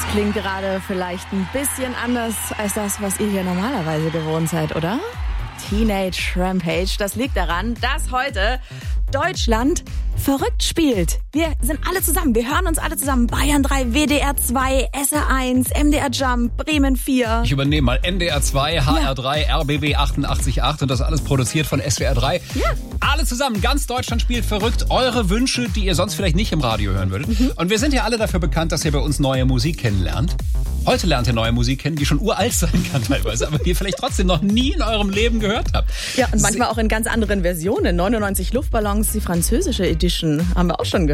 klingt gerade vielleicht ein bisschen anders als das, was ihr hier normalerweise gewohnt seid, oder? Teenage Rampage. Das liegt daran, dass heute Deutschland verrückt spielt. Wir sind alle zusammen. Wir hören uns alle zusammen. Bayern 3, WDR 2, SR1, MDR Jump, Bremen 4. Ich übernehme mal NDR 2, HR 3, RBB 88.8 und das alles produziert von SWR 3. Ja. Alle zusammen, ganz Deutschland spielt verrückt. Eure Wünsche, die ihr sonst vielleicht nicht im Radio hören würdet. Und wir sind ja alle dafür bekannt, dass ihr bei uns neue Musik kennenlernt. Heute lernt ihr neue Musik kennen, die schon uralt sein kann teilweise, aber die ihr vielleicht trotzdem noch nie in eurem Leben gehört habt. Ja, und manchmal auch in ganz anderen Versionen. 99 Luftballons, die französische Edition, haben wir auch schon gehört.